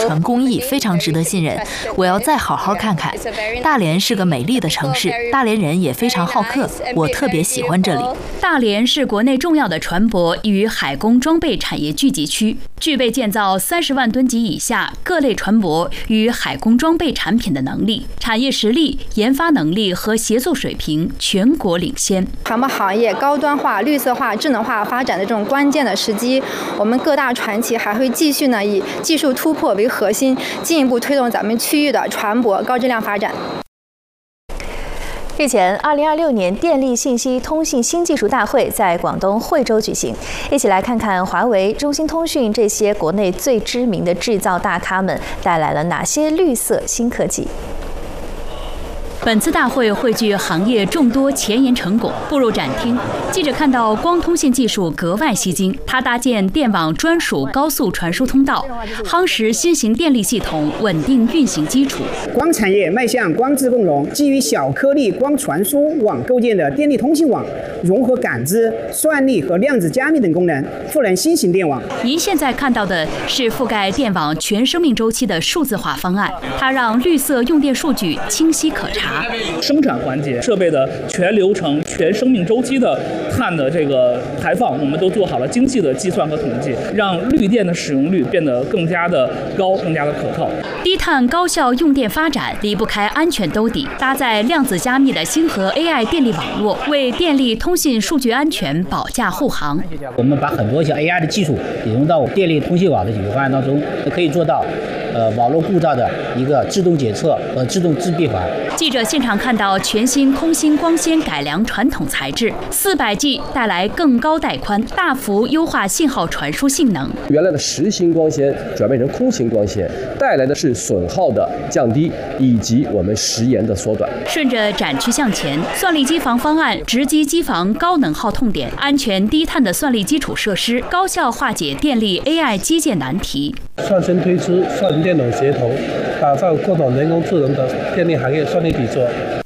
纯公益，非常值得信任。我要再好好看看。大连是个美丽的城市，大连人也非常好客，我特别喜欢这里。 大连是国内重要的船舶与海工装备产业聚集区，具备建造30万吨级以下各类船舶与海工装备产品的能力，产业实力、研发能力和协作水平全国领先。 船舶行业高端化、绿色化、智能化发展的这种关键的时机，我们各大船企还会继续以技术突破为核心，进一步推动咱们区域的船舶高质量发展。 日前，2026年电力信息通信新技术大会在广东惠州举行，一起来看看华为、中兴通讯这些国内最知名的制造大咖们带来了哪些绿色新科技。 本次大会汇聚行业众多前沿成果。步入展厅，记者看到光通信技术格外吸睛，它搭建电网专属高速传输通道，夯实新型电力系统稳定运行基础。 光产业迈向光智共融，基于小颗粒光传输网构建的电力通信网，融合感知、算力和量子加密等功能，赋能新型电网。 您现在看到的是覆盖电网全生命周期的数字化方案，它让绿色用电数据清晰可查。 生产环节设备的全流程、全生命周期的碳的这个排放，我们都做好了精细的计算和统计，让绿电的使用率变得更加的高、更加的可靠。 低碳高效用电发展离不开安全兜底，搭载量子加密的星河 AI 电力网络，为电力通信数据安全保驾护航。 我们把很多像 AI 的技术引用到电力通信网的解决方案当中，可以做到网络故障的一个自动检测和自动自闭环。 记者现场看到全新空心光纤改良传统材质，400G 带来更高带宽，大幅优化信号传输性能。 原来的实心光纤转变成空心光纤，带来的是损耗的降低以及我们时延的缩短。 顺着展区向前，算力机房方案直击机房高能耗痛点，安全低碳的算力基础设施，高效化解电力 AI 基建难题。 率先推出算电脑协同，打造各种人工智能的电力行业算力底座。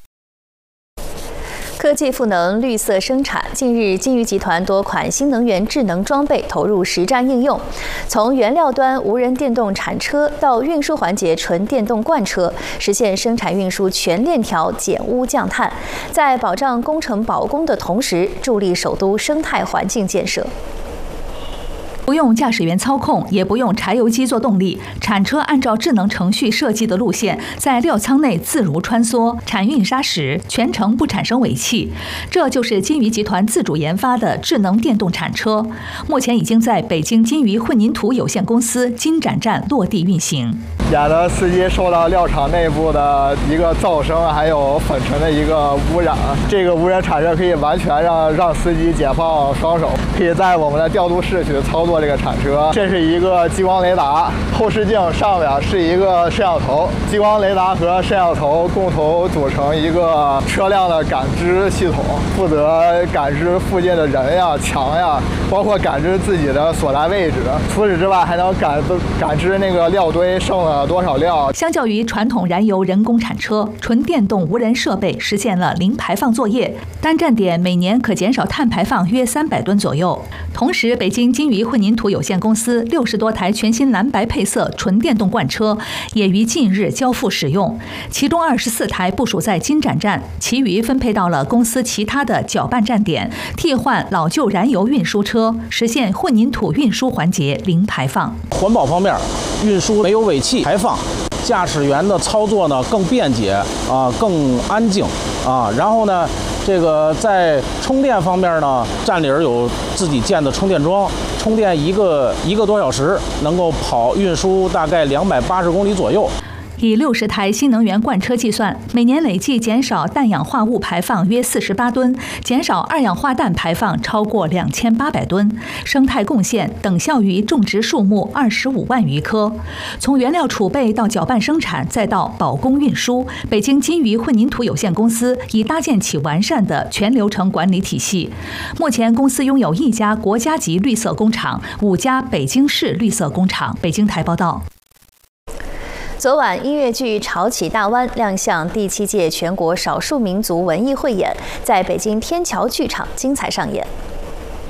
科技赋能绿色生产。近日，金鱼集团多款新能源智能装备投入实战应用，从原料端无人电动铲车到运输环节纯电动罐车，实现生产运输全链条减污降碳，在保障工程保供的同时，助力首都生态环境建设。 不用驾驶员操控，也不用柴油机做动力，铲车按照智能程序设计的路线，在料仓内自如穿梭，铲运砂石，全程不产生尾气。这就是金鱼集团自主研发的智能电动铲车，目前已经在北京金鱼混凝土有限公司金盏站落地运行。 免得司机受到料场内部的一个噪声还有粉尘的一个污染。这个无人铲车可以完全让司机解放双手，可以在我们的调度室去操作这个铲车。这是一个激光雷达，后视镜上面是一个摄像头，激光雷达和摄像头共同组成一个车辆的感知系统，负责感知附近的人呀、墙呀，包括感知自己的所在位置。除此之外，还能感知那个料堆剩了多少料。 相较于传统燃油人工铲车，纯电动无人设备实现了零排放作业，单站点每年可减少碳排放约300吨左右。同时，北京金鱼混凝土有限公司60多台全新蓝白配色纯电动罐车也于近日交付使用，其中24台部署在金盏站，其余分配到了公司其他的搅拌站点，替换老旧燃油运输车，实现混凝土运输环节零排放。 环保方面，运输没有尾气排放，驾驶员的操作呢更便捷更安静然后呢，这个在充电方面呢，站里有自己建的充电桩，充电一个多小时，能够运输大概280公里左右。 以60台新能源罐车计算，每年累计减少氮氧化物排放约48吨，减少二氧化氮排放超过2800吨，生态贡献等效于种植树木25万余棵。从原料储备到搅拌生产，再到保供运输，北京金鱼混凝土有限公司已搭建起完善的全流程管理体系。目前，公司拥有1家国家级绿色工厂，5家北京市绿色工厂。北京台报道。 昨晚，音乐剧《潮起大湾》亮相第7届全国少数民族文艺汇演，在北京天桥剧场精彩上演。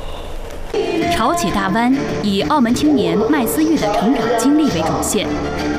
潮起大湾以澳门青年麦思玉的成长经历为主线，